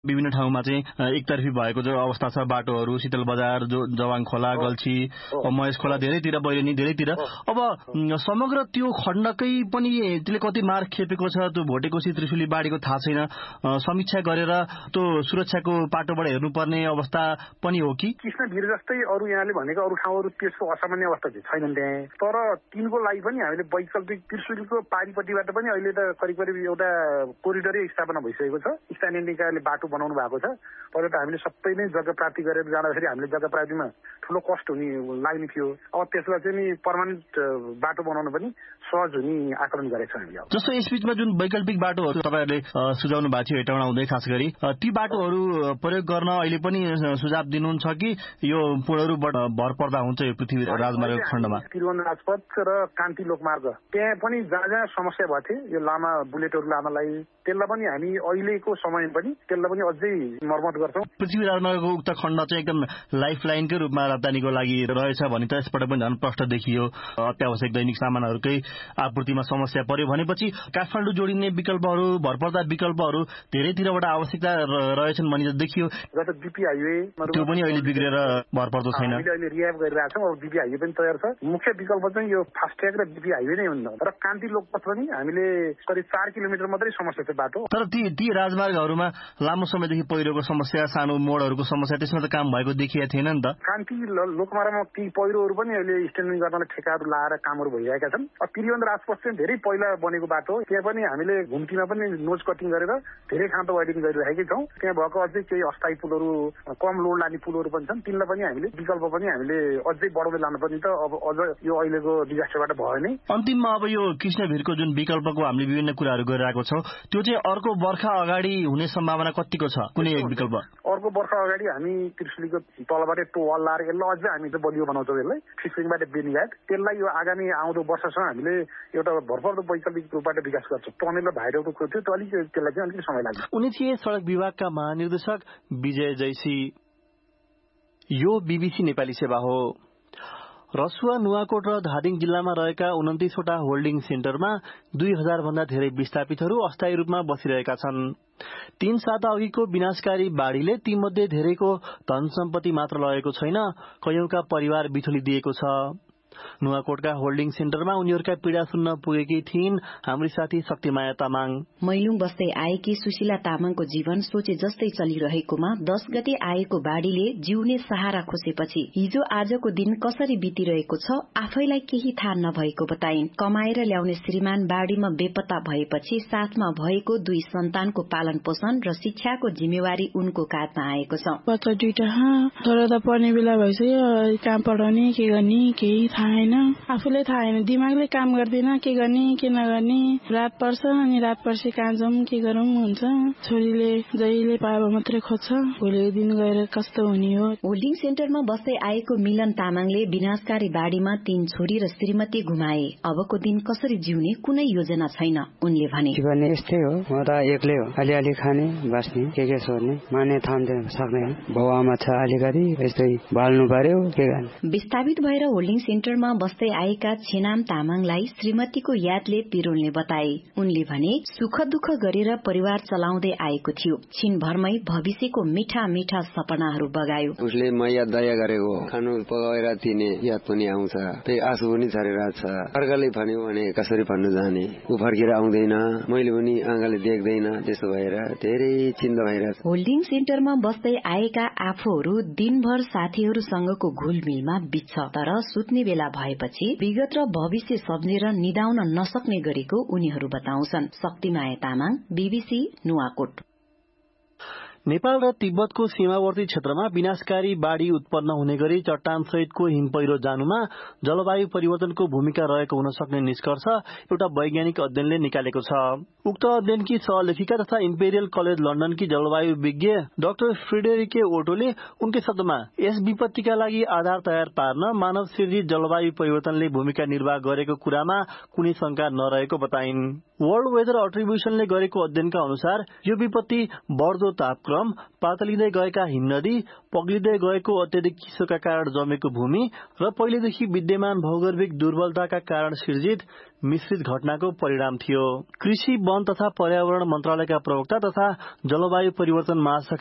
विभिन्न ठाउँमा चाहिँ एकतर्फी भएको जो अवस्था छ, बाटोहरू शीतल बजार, जवाङ खोला, गल्छी, महेश खोला, धेरैतिर बैलेनी, धेरैतिर। अब समग्र त्यो खण्डकै पनि त्यसले कति मार खेपेको छ, त्यो भोटेकोशी त्रिशुली बाढीको थाहा छैन। समीक्षा गरेर त्यो सुरक्षाको पाटोबाट हेर्नुपर्ने अवस्था पनि हो कि? कृष्णभिर जस्तै अरू यहाँले भनेको अरू ठाउँहरू त्यसको असामान्य अवस्था चाहिँ छैनन् त्यहाँ। तर तिनको लागि पनि हामीले वैकल्पिक त्रिशुलीको पारिपट्टिबाट पनि अहिले त करिब करिब एउटा कोरिडोरै स्थापना भइसकेको छ। स्थानीय निकायले बाटो बनाउनु भएको छ। पहिला त हामीले सबै नै जग्गा प्राप्ति गरेर जाँदाखेरि हामीले जग्गा प्राप्तिमा ठुलो कस्ट लाग्ने थियो। अब त्यसलाई चाहिँ नि पर्मानेन्ट बाटो बनाउन पनि सहज हुने आकलन गरेको छ हामीले। जस्तो यसबीचमा जुन वैकल्पिक बाटोहरू तपाईँहरूले सुझाउनु भएको थियो हेटौँडा हुँदै, खास गरी ती बाटोहरू प्रयोग गर्न अहिले पनि सुझाव दिनुहुन्छ कि यो पुलहरूबाट भर पर्दा हुन्छ यो पृथ्वी राजमार्ग खण्डमा? त्रिभुवन राजपथ र कान्ति लोकमार्ग त्यहाँ पनि जहाँ जहाँ समस्या भएको थियो, यो लामा बुलेटहरू लामालाई, त्यसलाई पनि हामी अहिलेको समय पनि त्यसलाई पनि अझै मर्मत गर्छौँ। पृथ्वी राजमार्गको उक्त खण्ड चाहिँ एकदम लाइफ लाइनकै रूपमा रप्तानीको लागि रहेछ भने त यसबाट पनि झन् प्रष्ट देखियो। अत्यावश्यक दैनिक सामानहरूकै आपूर्तिमा समस्या पर्यो भनेपछि काठमाडौँ जोडिने विकल्पहरू, भरपर्दा विकल्पहरू धेरैतिरबाट आवश्यकता रहेछन् भनी देखियो। जस्तो बीपी हाइवे त्यो पनि अहिले बिग्रेर भरपर्दो छैन। अहिले रिहाब गरिरहेको छौँ। अब बीपी हाइवे पनि तयार छ। मुख्य विकल्प चाहिँ यो फास्ट्याग र बीपी हाइवे नै हुन्। र कान्ति लोकपथ पनि हामीले करिब 4 किलोमिटर मात्रै समस्या छ बाटो। तर ती राजमार्गहरूमा लामो समयदेखि पहिरोको समस्या, सानो मोडहरूको समस्या, त्यसमा त काम भएको देखिएको थिएन नि त। कान्ति लोकमार्गमा ती पहिरोहरू पनि अहिले स्ट्यान्डिङ गर्नलाई ठेकाहरू लाएर कामहरू भइरहेका छन्। त्रिभुवन राजपथ चाहिँ धेरै पहिला बनेको बाटो, त्यहाँ पनि हामीले घुम्तीमा पनि नोज कटिङ गरेर धेरै खाँदो वाइडिङ गरिरहेकै छौँ। त्यहाँ भएको अझै केही अस्थायी पुलहरू, कम लोड लाने पुलहरू पनि छन्। तिनलाई पनि हामीले विकल्प पनि हामीले अझै बढाउँदै लानुपर्ने त अब अझ यो अहिलेको डिजास्टरबाट भयो नै। अन्तिममा अब यो कृष्णभिरको जुन विकल्पको हामीले विभिन्न कुराहरू गरिरहेको छौँ, त्यो चाहिँ अर्को वर्षा अगाडि हुने सम्भावना कतिको छ? कुनै एक विकल्प अर्को वर्ष अगाडि हामी त्रिशुलीको तलबाटै टोवाल लाएर यसलाई अझै हामी चाहिँ बलियो बनाउँछौँ। यसलाई फिसिङबाट बेनिघाट त्यसलाई यो आगामी आउँदो वर्षसम्म हामीले एउटा भरपर्दो वैकल्पिक रूपबाट विकास गर्छौँ। टनेल र भाइरलको खोज्यो त्यो त्यसलाई चाहिँ अलिकति समय लाग्छ। उनी थिए सडक विभागका महानिर्देशक विजय जैसी। यो बीबीसी नेपाली सेवा हो। रसुवा, नुवाकोट र धादिङ जिल्लामा रहेका 29वटा होल्डिङ सेन्टरमा 2000 भन्दा धेरै विस्थापितहरू अस्थायी रूपमा बसिरहेका छन्। 3 साता अघिको विनाशकारी बाढ़ीले तीमध्ये धेरैको धन सम्पत्ति मात्र लगेको छैन, कयौंका परिवार बिथुलिदिएको छ। नुवाकोटका होल्डिङ सेन्टरमा उनीहरूका पीड़ा सुन्न पुगेकी थिइन् हाम्री साथी शक्तिमाया तामाङ। मैलुङ बस्दै आएकी सुशीला तामाङको जीवन सोचे जस्तै चलिरहेकोमा 10 गते आएको बाढ़ीले जिउने सहारा खोसेपछि हिजो आजको दिन कसरी बितिरहेको छ आफैलाई केही थाहा नभएको बताइन्। कमाएर ल्याउने श्रीमान बाढ़ीमा बेपत्ता भएपछि साथमा भएको 2 सन्तानको पालन पोषण र शिक्षाको जिम्मेवारी उनको काँधमा आएको छ। बच्चा 2टा तर त पढ्ने बेला भइसक्यो, कहाँ पढाउने के गर्ने केही थाहा छैन। आफूलाई थाहा छैन, दिमागले काम गर्दैन, के गर्ने के नगर्ने। रात पर्छ अनि रात पर्छ कहाँ जाउँ के गरौँ हुन्छ। छोरीले जहिले पाएको मात्रै खोज्छ, भोलिको दिन गएर कस्तो हुने हो। होल्डिङ सेन्टरमा बस्दै आएको मिलन तामाङले विनाशकारी बाढ़ीमा 3 छोरी र श्रीमती गुमाए। अबको दिन कसरी जिउने कुनै योजना छैन। उनले भने यस्तै हो, म त एक्लै हो, अलिअलि खाने बस्ने के सोध्ने माने थाम्दै सक्दैन। बाउआमा छ अलिकति यस्तै बाल्नु पर्यो के गर्ने। विस्थापित भएर होल्डिङ सेन्टरमा बस्दै आएका छेनाम तामाङलाई श्रीमतीको यादले पिरोल्ने बताए। उनले भने सुख दुःख गरेर परिवार चलाउँदै आएको थियो, छिनभरमै भविष्यको मिठा मिठा सपनाहरू बगायो। उसले मैया दया गरेको खानु पकाएर दिने याद पनि आउँछ, त्यही आँसु पनि झरिरहेको छ। अर्काले भन्यो भने कसरी भन्नु जाने, ऊ फर्केर आउँदैन, मैले पनि आँखाले देख्दैन, त्यसो भएर धेरै चिन्ता भइरहेछ। होल्डिङ सेन्टरमा बस्दै आएका आफूहरू दिनभर साथीहरूसँगको घुलमिलमा बित्छ, तर सुत्ने बेला भएपछि विगत र भविष्य सम्झेर निदाउन नसक्ने गरेको उनीहरू बताउँछन्। शक्तिमाया तामाङ, बीबीसी नुवाकोट। नेपाल र तिब्बतको सीमावर्ती क्षेत्रमा विनाशकारी बाढ़ी उत्पन्न हुने गरी चट्टान सहितको हिम पहिरो जानुमा जलवायु परिवर्तनको भूमिका रहेको हुन सक्ने निष्कर्ष एउटा वैज्ञानिक अध्ययनले निकालेको छ। उक्त अध्ययनकी सहलेखिका तथा इम्पेरियल कलेज लन्डनकी जलवायु विज्ञ डाक्टर फ्रेडेरिके ओटोले उनकै शब्दमा यस विपत्तिका लागि आधार तयार पार्न मानव सृजित जलवायु परिवर्तनले भूमिका निर्वाह गरेको कुरामा कुनै शंका नरहेको बताइन्। वर्ल्ड वेदर एट्रिब्युशनले गरेको अध्ययनका अनुसार यो विपत्ति बढ्दो तापक्रम, क्रम, पातलिँदै गएका हिमनदी, पग्लिँदै गएको अत्यधिक चिसोका कारण जमेको भूमि र पहिलेदेखि विद्यमान भौगोलिक दुर्बलताका कारण सिर्जित मिश्रित घटनाको परिणाम थियो। कृषि, वन तथा पर्यावरण मन्त्रालयका प्रवक्ता तथा जलवायु परिवर्तन महाशाखा